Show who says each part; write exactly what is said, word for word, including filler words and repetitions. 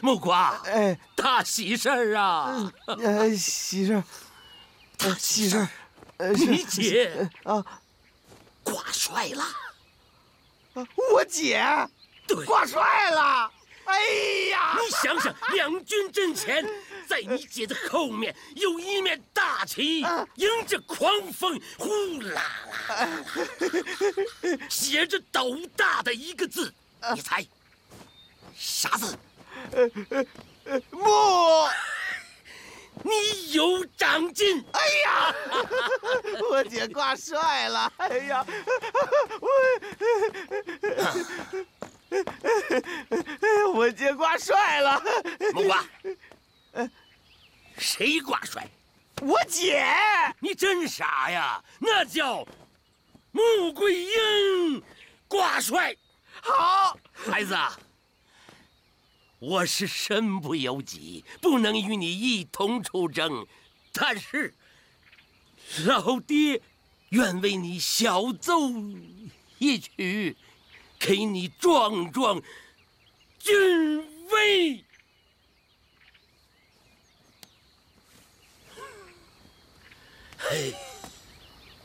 Speaker 1: 木瓜，
Speaker 2: 哎，
Speaker 1: 大喜事儿啊！
Speaker 2: 呃，喜事儿，
Speaker 1: 大
Speaker 2: 喜事儿，呃，
Speaker 1: 你姐
Speaker 2: 啊，
Speaker 1: 挂帅了。
Speaker 2: 我姐
Speaker 1: 对，
Speaker 2: 挂帅了。哎呀！
Speaker 1: 你想想，两军阵前，在你姐的后面有一面大旗，迎着狂风，呼啦啦啦啦，写着斗大的一个字，你猜啥字？
Speaker 2: 木，
Speaker 1: 你有长进。
Speaker 2: 哎呀，我姐挂帅了。哎呀，我，我姐挂帅了。
Speaker 1: 木瓜，谁挂帅？
Speaker 2: 我姐。
Speaker 1: 你真傻呀！那叫穆桂英挂帅。
Speaker 2: 好，
Speaker 1: 孩子啊，我是身不由己，不能与你一同出征，但是老爹愿为你小奏一曲，给你壮壮军威。嘿。